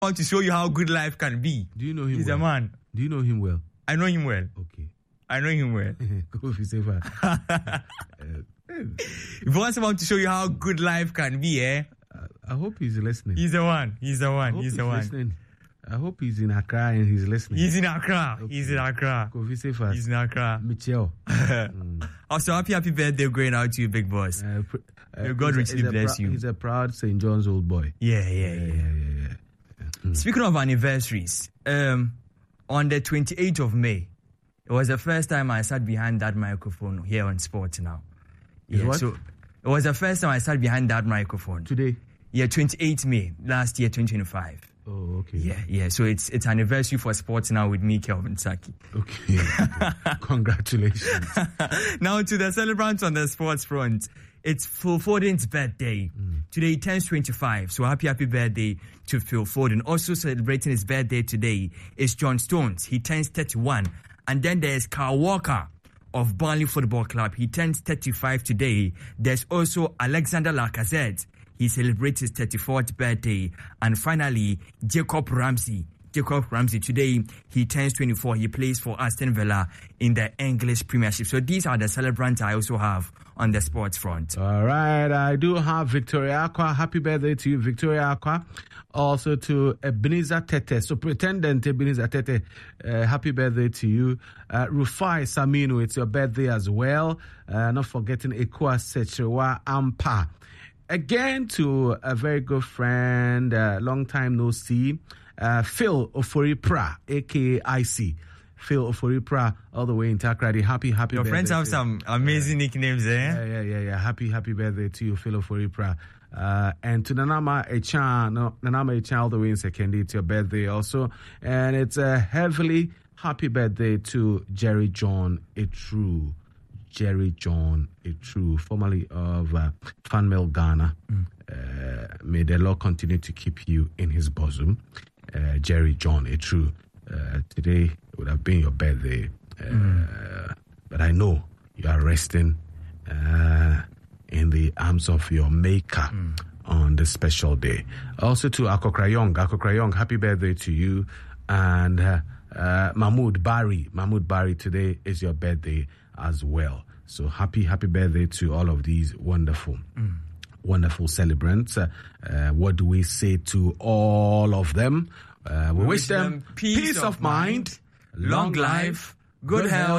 I want to show you how good life can be. Do you know him He's well? a man. Do you know him well? I know him well. Okay. I know him well. If I want to show you how good life can be, I hope he's listening. He's the one. He's the one. He's the one. Listening. I hope he's in Accra and he's listening. He's in Accra. Okay. He's in Accra. He's in Accra. Michelle. Also, happy birthday going out to you, big boss. God richly bless you. He's a proud St. John's old boy. Yeah. Speaking of anniversaries, on the 28th of May, it was the first time I sat behind that microphone here on Sports Now. Yeah, so it was the first time I sat behind that microphone. Today? Yeah, 28th May, last year, 2025. Oh, okay. Yeah. So it's anniversary for Sports Now with me, Kelvin Saki. Okay. Congratulations. Now to the celebrants on the sports front. It's Phil Foden's birthday. Today he turns 25. So happy birthday to Phil Foden. Also celebrating his birthday today is John Stones. He turns 31. And then there's Kyle Walker of Burnley Football Club. He turns 35 today. There's also Alexander Lacazette. He celebrates his 34th birthday. And finally, Jacob Ramsey. Today, he turns 24. He plays for Aston Villa in the English Premiership. So these are the celebrants I also have on the sports front. All right. I do have Victoria Aqua. Happy birthday to you, Victoria Aqua. Also to Ebenezer Tete. Superintendent Ebenezer Tete, happy birthday to you. Rufai Saminu, it's your birthday as well. Not forgetting Ekua Sechewa Ampa. Again to a very good friend, long time no see, Phil Oforipra, a.k.a. IC. Phil Oforipra, all the way in Takrady. Happy Your birthday. Your friends have some amazing nicknames, eh? Yeah. Happy birthday to you, Phil Oforipra. And to Nanama Echan, all the way in Sekendi, it's your birthday also. And it's a heavily happy birthday to Jerry John Etru. Formerly of Fanmail Ghana. May the Lord continue to keep you in his bosom. Jerry John Etru. Today would have been your birthday. But I know you are resting in the arms of your maker on this special day. Also to Akokrayong, happy birthday to you. And Mahmoud Bari, today is your birthday as well. So happy birthday to all of these wonderful celebrants. What do we say to all of them? We wish them peace of mind, long life, good health,